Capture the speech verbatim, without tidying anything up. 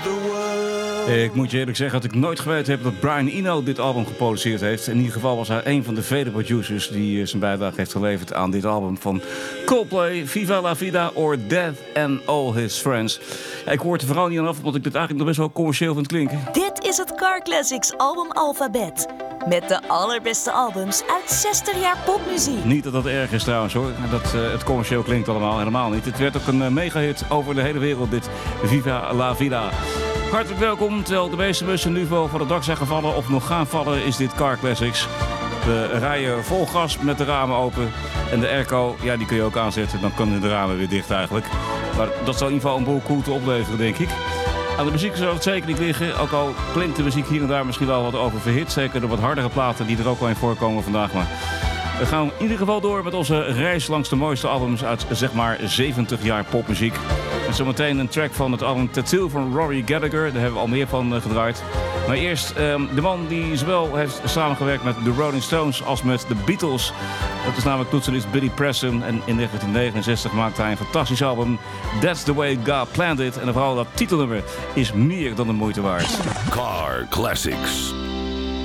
Ik moet je eerlijk zeggen dat ik nooit geweten heb dat Brian Eno dit album geproduceerd heeft. In ieder geval was hij een van de vele producers die zijn bijdrage heeft geleverd aan dit album van Coldplay, Viva la Vida or Death and All His Friends. Ja, ik hoor het er vooral niet aan af, want ik dit eigenlijk nog best wel commercieel vind klinken. Dit is het Car Classics album Alphabet. Met de allerbeste albums uit zestig jaar popmuziek. Niet dat dat erg is trouwens hoor, dat uh, het commercieel klinkt allemaal helemaal niet. Het werd ook een uh, megahit over de hele wereld, dit Viva la Vida. Hartelijk welkom, terwijl de meeste bussen nu wel van het dak zijn gevallen of nog gaan vallen, is dit Car Classics. We rijden vol gas met de ramen open en de airco, ja die kun je ook aanzetten, dan kunnen de ramen weer dicht eigenlijk. Maar dat zal in ieder geval een boel koelte opleveren denk ik. Aan de muziek zou het zeker niet liggen, ook al klinkt de muziek hier en daar misschien wel wat oververhit. Zeker de wat hardere platen die er ook wel in voorkomen vandaag. Maar we gaan in ieder geval door met onze reis langs de mooiste albums uit zeg maar zeventig jaar popmuziek. En zometeen een track van het album Tattoo van Rory Gallagher. Daar hebben we al meer van uh, gedraaid. Maar eerst um, de man die zowel heeft samengewerkt met de Rolling Stones als met de Beatles. Dat is namelijk toetsenist Billy Preston. En in negentien negenenzestig maakte hij een fantastisch album. That's the way God planned it. En vooral dat titelnummer is meer dan de moeite waard. Car Classics.